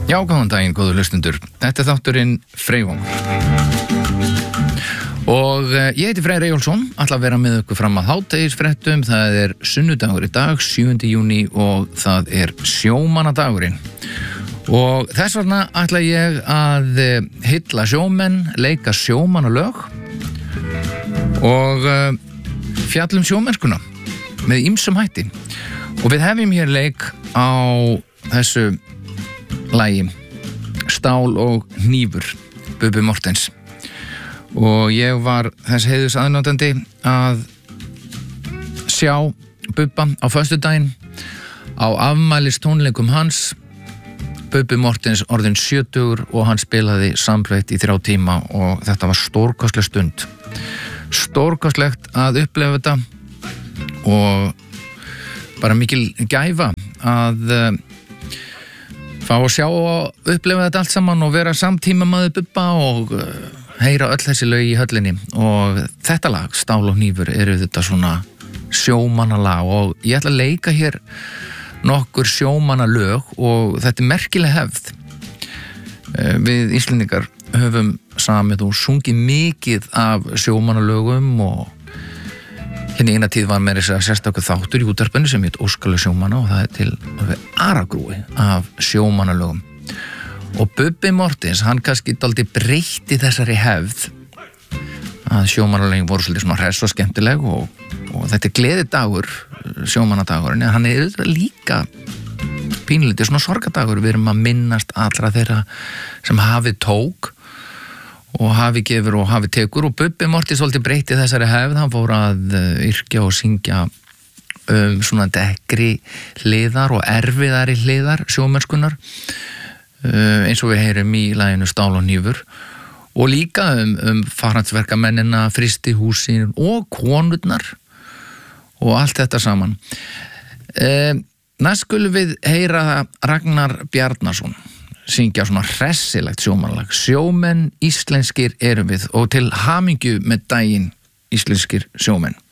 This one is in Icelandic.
Já, góðan daginn, góðu hlustundur. Þetta þátturinn Freyvangur. Og ég heiti Freyr Eyjólfsson, ætla að vera með ykkur fram að hádegisfréttum. Það sunnudagur í dag, 7. júní og það sjómannadagurinn. Og þess vegna ætla ég að hylla sjómenn, leika sjómannalög og fjallum sjómennskuna með ýmsum hætti. Og við hefjum hér leik á þessu lagi Stál og hnífur, Bubbi Morthens. Og ég var þess heiðurs aðnjótandi að sjá Bubba á föstudaginn á afmælis tónleikum hans. Bubbi Morthens orðinn 70 og hann spilaði samfleytt í 3 tíma og þetta var stórkostleg stund. Stórkostlegt að upplifa þetta og bara mikil gæfa að fá að sjá og upplifa þetta allt saman og vera samtíma maður Bubba og heyra öll þessi lög í höllinni. Og þetta lag, Stál og hnífur, þetta svona sjómannalag og ég ætla að leika hér nokkur sjómannalög og þetta merkileg hefð. Við Íslendingar höfum samið og sungið mikið af sjómannalögum og hérna eina tíð var með þess að sérstakur þáttur í útvarpinu sem heit Óskalag sjómanna og það til aragrúi af sjómannalögum. Og Bubbi Morthens, hann kannski dálítið breytti þessari hefð að sjómannalögin voru svolítið svona hress og skemmtileg og þetta gleðidagur, sjómannadagurinn, en hann líka pínlítið svona sorgadagur. Við erum að minnast allra þeirra sem hafi tók og hafi gefur og hafi tekur og Bubbi Morthens svolítið breytti þessari hefð. Hann fór að yrkja og syngja svona dekkri hliðar og erfiðari hliðar sjómennskunar eins og við heyrum í laginu Stál og hnífur og líka farhandsverkamennina, frystihúsin og konurnar og allt þetta saman. Næst skulum við heyra Ragnar Bjarnason syngja svona hressilegt sjómannlag. Sjómenn íslenskir erum við og til hamingju með daginn íslenskir sjómenn.